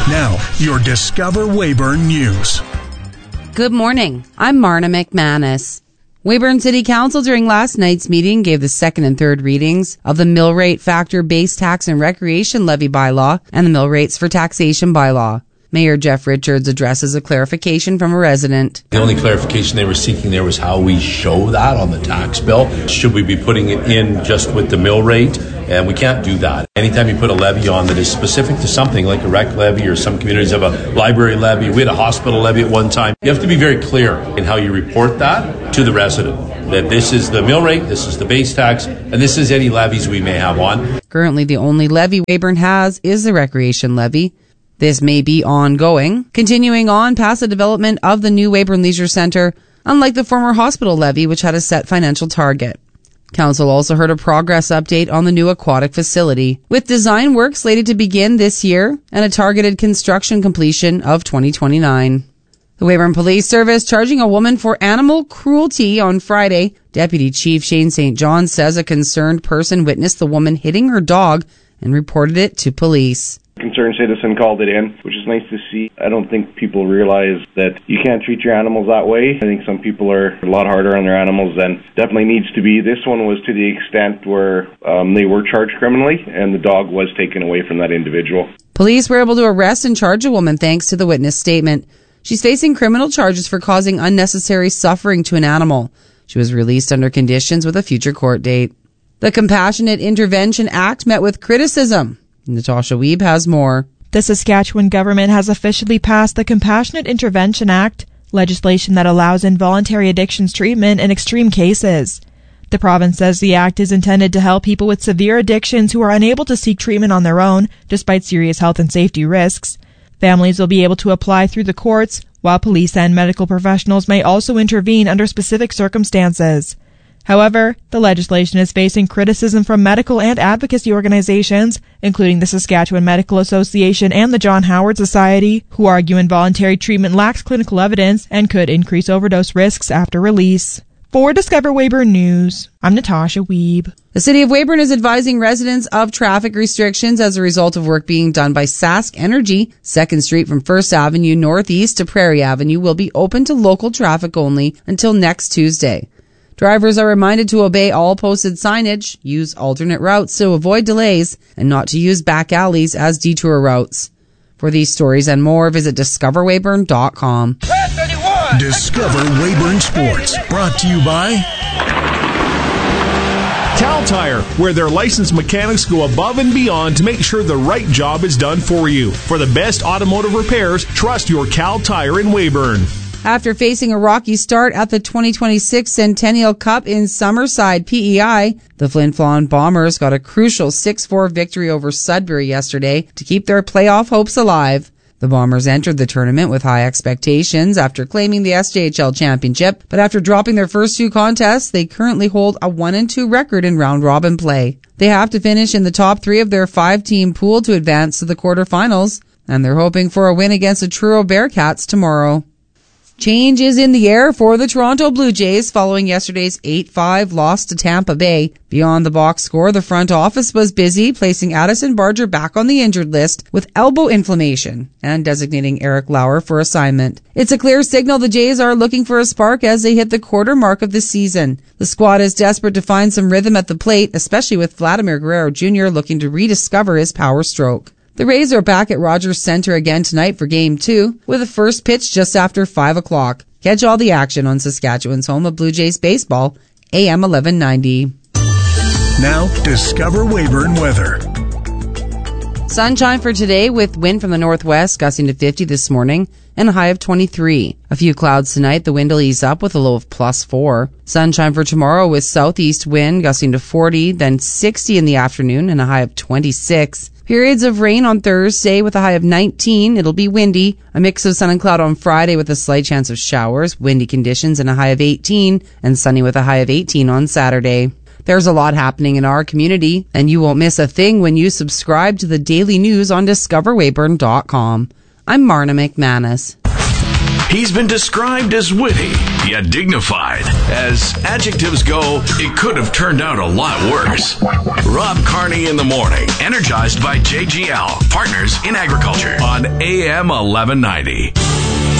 Now, your Discover Weyburn News. Good morning. I'm Marna McManus. Weyburn City Council during last night's meeting gave the second and third readings of the mill rate factor base tax and recreation levy bylaw and the mill rates for taxation bylaw. Mayor Jeff Richards addresses a clarification from a resident. The only clarification they were seeking there was how we show that on the tax bill. Should we be putting it in just with the mill rate? And we can't do that. Anytime you put a levy on that is specific to something like a rec levy, or some communities have a library levy, we had a hospital levy at one time. You have to be very clear in how you report that to the resident. That this is the mill rate, this is the base tax, and this is any levies we may have on. Currently, the only levy Weyburn has is the recreation levy. This may be ongoing, continuing on past the development of the new Weyburn Leisure Centre, unlike the former hospital levy, which had a set financial target. Council also heard a progress update on the new aquatic facility, with design work slated to begin this year and a targeted construction completion of 2029. The Weyburn Police Service charging a woman for animal cruelty on Friday. Deputy Chief Shane St. John says a concerned person witnessed the woman hitting her dog and reported it to police. Concerned citizen called it in, which is nice to see. I don't think people realize that you can't treat your animals that way. I think some people are a lot harder on their animals than definitely needs to be. This one was to the extent where they were charged criminally, and the dog was taken away from that individual. Police were able to arrest and charge a woman thanks to the witness statement. She's facing criminal charges for causing unnecessary suffering to an animal. She was released under conditions with a future court date. The Compassionate Intervention Act met with criticism. Natasha Wiebe has more. The Saskatchewan government has officially passed the Compassionate Intervention Act, legislation that allows involuntary addictions treatment in extreme cases. The province says the act is intended to help people with severe addictions who are unable to seek treatment on their own, despite serious health and safety risks. Families will be able to apply through the courts, while police and medical professionals may also intervene under specific circumstances. However, the legislation is facing criticism from medical and advocacy organizations, including the Saskatchewan Medical Association and the John Howard Society, who argue involuntary treatment lacks clinical evidence and could increase overdose risks after release. For Discover Weyburn News, I'm Natasha Wiebe. The City of Weyburn is advising residents of traffic restrictions as a result of work being done by Sask Energy. 2nd Street from 1st Avenue northeast to Prairie Avenue will be open to local traffic only until next Tuesday. Drivers are reminded to obey all posted signage, use alternate routes to avoid delays, and not to use back alleys as detour routes. For these stories and more, visit discoverweyburn.com. Discover Weyburn Sports, brought to you by Cal Tire, where their licensed mechanics go above and beyond to make sure the right job is done for you. For the best automotive repairs, trust your Cal Tire in Weyburn. After facing a rocky start at the 2026 Centennial Cup in Summerside, PEI, the Flin Flon Bombers got a crucial 6-4 victory over Sudbury yesterday to keep their playoff hopes alive. The Bombers entered the tournament with high expectations after claiming the SJHL championship, but after dropping their first 2 contests, they currently hold a 1-2 record in round-robin play. They have to finish in the top 3 of their 5-team pool to advance to the quarterfinals, and they're hoping for a win against the Truro Bearcats tomorrow. Change is in the air for the Toronto Blue Jays following yesterday's 8-5 loss to Tampa Bay. Beyond the box score, the front office was busy placing Addison Barger back on the injured list with elbow inflammation and designating Eric Lauer for assignment. It's a clear signal the Jays are looking for a spark as they hit the quarter mark of the season. The squad is desperate to find some rhythm at the plate, especially with Vladimir Guerrero Jr. looking to rediscover his power stroke. The Rays are back at Rogers Centre again tonight for Game 2, with a first pitch just after 5 o'clock. Catch all the action on Saskatchewan's home of Blue Jays baseball, AM 1190. Now, Discover Weyburn weather. Sunshine for today with wind from the northwest gusting to 50 this morning and a high of 23. A few clouds tonight, the wind will ease up with a low of +4. Sunshine for tomorrow with southeast wind gusting to 40, then 60 in the afternoon and a high of 26. Periods of rain on Thursday with a high of 19. It'll be windy. A mix of sun and cloud on Friday with a slight chance of showers. Windy conditions and a high of 18. And sunny with a high of 18 on Saturday. There's a lot happening in our community, and you won't miss a thing when you subscribe to the daily news on discoverweyburn.com. I'm Marna McManus. He's been described as witty, yet dignified. As adjectives go, it could have turned out a lot worse. Rob Carney in the morning, energized by JGL, Partners in Agriculture, on AM 1190.